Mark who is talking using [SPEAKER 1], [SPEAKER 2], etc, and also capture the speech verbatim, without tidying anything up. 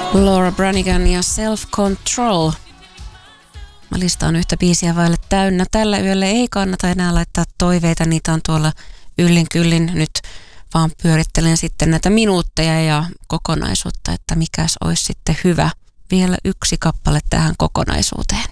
[SPEAKER 1] Laura Branigan ja Self Control. Mä listaan yhtä biisiä vaille täynnä. Tällä yöllä ei kannata enää laittaa toiveita, niitä on tuolla yllin kyllin. Nyt vaan pyörittelen sitten näitä minuutteja ja kokonaisuutta, että mikäs olisi sitten hyvä. Vielä yksi kappale tähän kokonaisuuteen.